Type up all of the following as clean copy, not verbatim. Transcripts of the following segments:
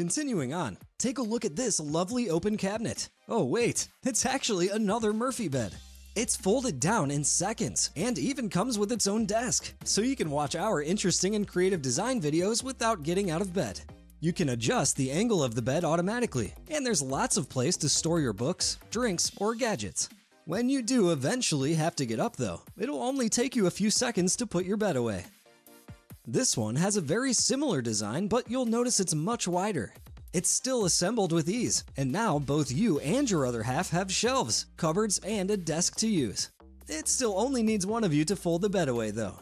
Continuing on, take a look at this lovely open cabinet. Oh wait, it's actually another Murphy bed. It's folded down in seconds and even comes with its own desk, so you can watch our interesting and creative design videos without getting out of bed. You can adjust the angle of the bed automatically, and there's lots of place to store your books, drinks, or gadgets. When you do eventually have to get up though, it'll only take you a few seconds to put your bed away. This one has a very similar design, but you'll notice it's much wider. It's still assembled with ease, and now both you and your other half have shelves, cupboards, and a desk to use. It still only needs one of you to fold the bed away though.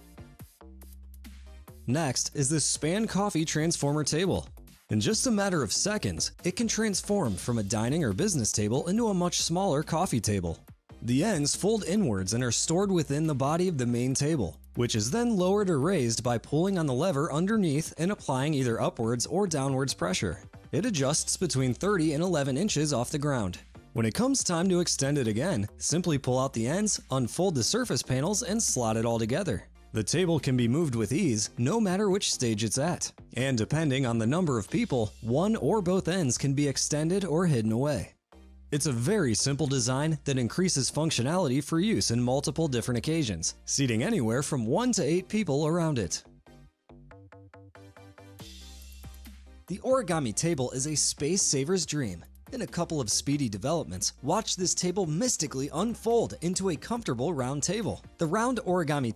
Next is this Span Coffee Transformer Table. In just a matter of seconds, it can transform from a dining or business table into a much smaller coffee table. The ends fold inwards and are stored within the body of the main table, which is then lowered or raised by pulling on the lever underneath and applying either upwards or downwards pressure. It adjusts between 30 and 11 inches off the ground. When it comes time to extend it again, simply pull out the ends, unfold the surface panels, and slot it all together. The table can be moved with ease no matter which stage it's at, and depending on the number of people, one or both ends can be extended or hidden away. It's a very simple design that increases functionality for use in multiple different occasions, seating anywhere from 1 to 8 people around it. The origami table is a space saver's dream. In a couple of speedy developments, watch this table mystically unfold into a comfortable round table. The round origami